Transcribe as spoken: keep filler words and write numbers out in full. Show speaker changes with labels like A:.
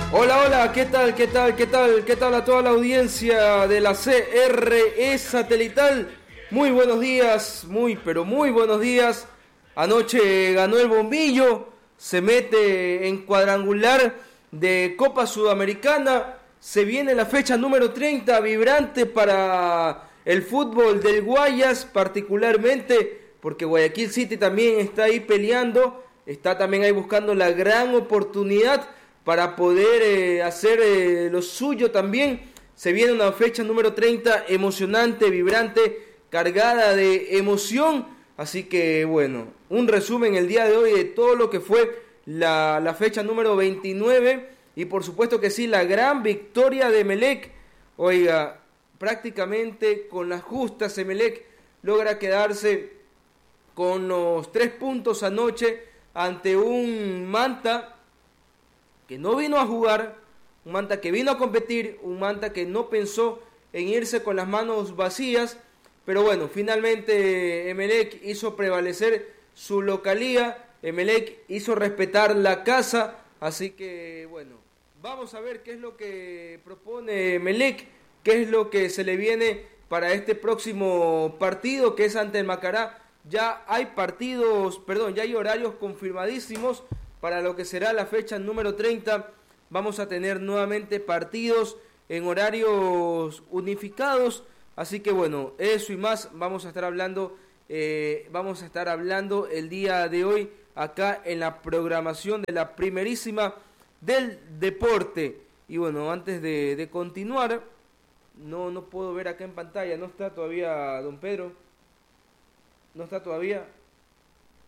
A: Hola, hola, ¿qué tal, qué tal, qué tal, qué tal a toda la audiencia de la C R E Satelital? Muy buenos días, muy, pero muy buenos días. Anoche ganó el Bombillo, se mete en cuadrangular de Copa Sudamericana. Se viene la fecha número treinta, vibrante para el fútbol del Guayas, particularmente porque Guayaquil City también está ahí peleando, está también ahí buscando la gran oportunidad para poder eh, hacer eh, lo suyo también. Se viene una fecha número treinta emocionante, vibrante, cargada de emoción. Así que bueno, un resumen el día de hoy de todo lo que fue la, la fecha número veintinueve. Y por supuesto que sí, la gran victoria de Emelec. Oiga, prácticamente con las justas Emelec logra quedarse con los tres puntos anoche ante un Manta que no vino a jugar, un Manta que vino a competir, un Manta que no pensó en irse con las manos vacías, pero bueno, finalmente Emelec hizo prevalecer su localía, Emelec hizo respetar la casa, así que bueno, vamos a ver qué es lo que propone Emelec, qué es lo que se le viene para este próximo partido que es ante el Macará. Ya hay partidos, perdón, ya hay horarios confirmadísimos para lo que será la fecha número treinta. Vamos a tener nuevamente partidos en horarios unificados. Así que bueno, eso y más vamos a estar hablando, eh, vamos a estar hablando el día de hoy acá en la programación de la primerísima del deporte. Y bueno, antes de, de continuar, no, no puedo ver acá en pantalla, no está todavía don Pedro, no está todavía.